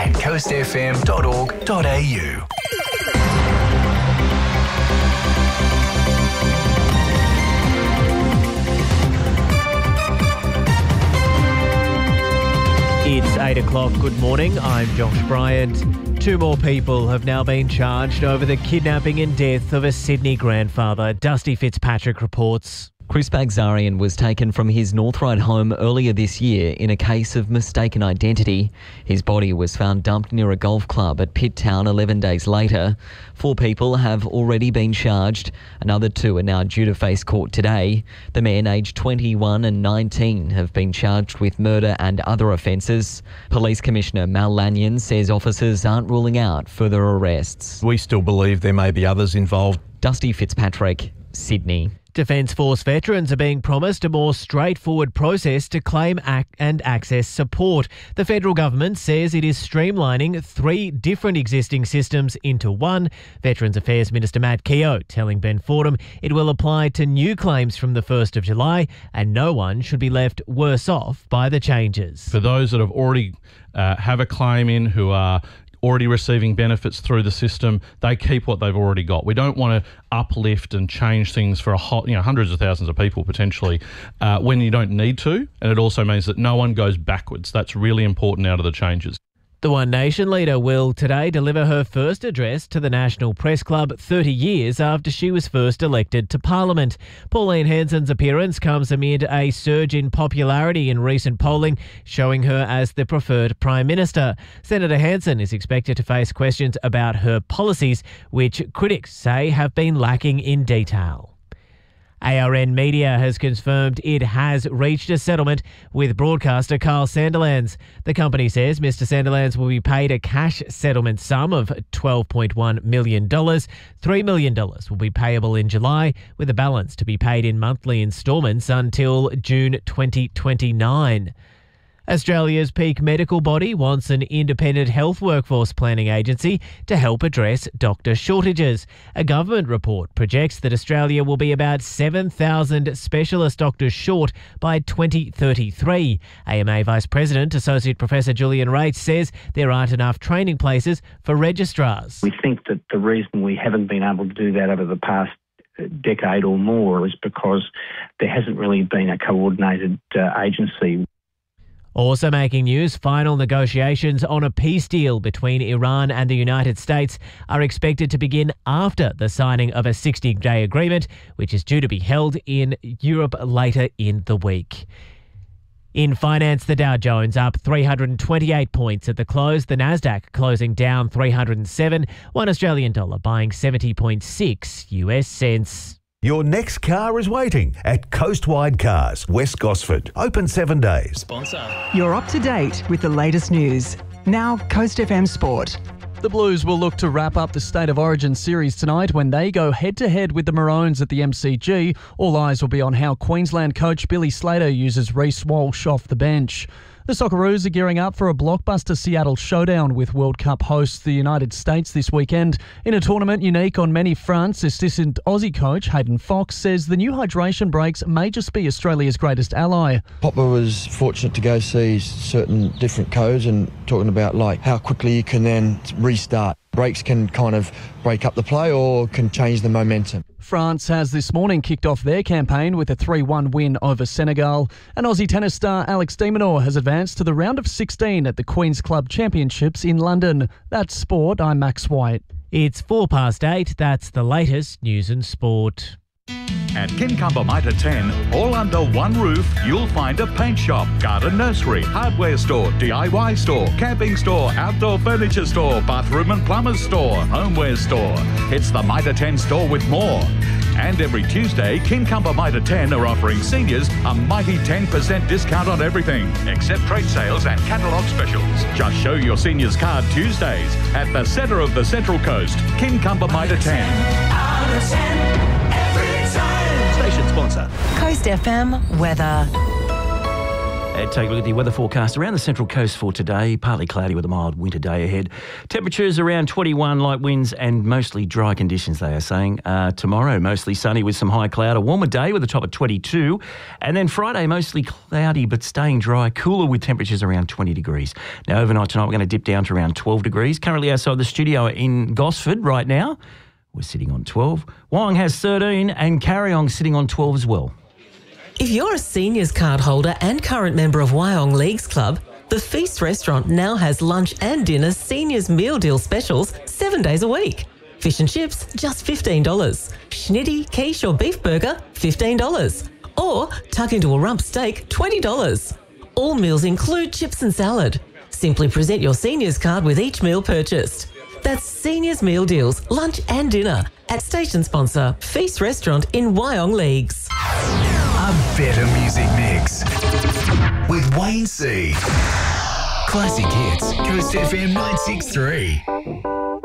at coastfm.org.au. It's 8 o'clock. Good morning. I'm Josh Bryant. 2 more people have now been charged over the kidnapping and death of a Sydney grandfather. Dusty Fitzpatrick reports. Chris Bagzarian was taken from his North Ryde home earlier this year in a case of mistaken identity. His body was found dumped near a golf club at Pitt Town 11 days later. 4 people have already been charged. Another 2 are now due to face court today. The men, aged 21 and 19, have been charged with murder and other offences. Police Commissioner Mal Lanyon says officers aren't ruling out further arrests. We still believe there may be others involved. Dusty Fitzpatrick, Sydney. Defence Force veterans are being promised a more straightforward process to claim and access support. The federal government says it is streamlining 3 different existing systems into one. Veterans Affairs Minister Matt Keogh telling Ben Fordham it will apply to new claims from the 1st of July and no one should be left worse off by the changes. For those that have already have a claim in who are already receiving benefits through the system, they keep what they've already got. We don't want to uplift and change things for hundreds of thousands of people potentially when you don't need to. And it also means that no one goes backwards. That's really important out of the changes. The One Nation leader will today deliver her first address to the National Press Club 30 years after she was first elected to Parliament. Pauline Hanson's appearance comes amid a surge in popularity in recent polling, showing her as the preferred Prime Minister. Senator Hanson is expected to face questions about her policies, which critics say have been lacking in detail. ARN Media has confirmed it has reached a settlement with broadcaster Carl Sandilands. The company says Mr Sandilands will be paid a cash settlement sum of $12.1 million. $3 million will be payable in July, with a balance to be paid in monthly instalments until June 2029. Australia's peak medical body wants an independent health workforce planning agency to help address doctor shortages. A government report projects that Australia will be about 7,000 specialist doctors short by 2033. AMA Vice President, Associate Professor Julian Rates says there aren't enough training places for registrars. We think that the reason we haven't been able to do that over the past decade or more is because there hasn't really been a coordinated agency. Also making news, final negotiations on a peace deal between Iran and the United States are expected to begin after the signing of a 60-day agreement, which is due to be held in Europe later in the week. In finance, the Dow Jones up 328 points at the close. The Nasdaq closing down 307. $1 Australian dollar buying 70.6 US cents. Your next car is waiting at Coastwide Cars, West Gosford. Open 7 days. Sponsor. You're up to date with the latest news. Now, Coast FM Sport. The Blues will look to wrap up the State of Origin series tonight when they go head-to-head with the Maroons at the MCG. All eyes will be on how Queensland coach Billy Slater uses Reece Walsh off the bench. The Socceroos are gearing up for a blockbuster Seattle showdown with World Cup hosts the United States this weekend. In a tournament unique on many fronts, assistant Aussie coach Hayden Fox says the new hydration breaks may just be Australia's greatest ally. Popper was fortunate to go see certain different codes and talking about like how quickly you can then restart. Breaks can kind of break up the play or can change the momentum. France has this morning kicked off their campaign with a 3-1 win over Senegal. And Aussie tennis star Alex de Minaur has advanced to the round of 16 at the Queen's Club Championships in London. That's sport. I'm Max White. It's 8:04. That's the latest news and sport. At Kincumber Mitre 10, all under one roof, you'll find a paint shop, garden nursery, hardware store, DIY store, camping store, outdoor furniture store, bathroom and plumber's store, homeware store. It's the Mitre 10 store with more. And every Tuesday, Kincumber Mitre 10 are offering seniors a mighty 10% discount on everything, except trade sales and catalogue specials. Just show your seniors card Tuesdays at the centre of the Central Coast, Kincumber Mitre 10. Station sponsor. Coast FM weather. Take a look at the weather forecast around the Central Coast for today. Partly cloudy with a mild winter day ahead. Temperatures around 21, light winds and mostly dry conditions, they are saying. Tomorrow, mostly sunny with some high cloud. A warmer day with a top of 22. And then Friday, mostly cloudy but staying dry. Cooler with temperatures around 20 degrees. Now, overnight tonight, we're going to dip down to around 12 degrees. Currently outside the studio in Gosford right now, we're sitting on 12. Wyong has 13 and Carryong sitting on 12 as well. If you're a seniors card holder and current member of Wyong Leagues Club, the Feast restaurant now has lunch and dinner seniors meal deal specials 7 days a week. Fish and chips, just $15. Schnitty, quiche or beef burger, $15. Or tuck into a rump steak, $20. All meals include chips and salad. Simply present your seniors card with each meal purchased. That's Seniors Meal Deals, lunch and dinner at station sponsor Feast Restaurant in Wyong Leagues. A better music mix with Wayne C. Classic Hits, Coast FM 963.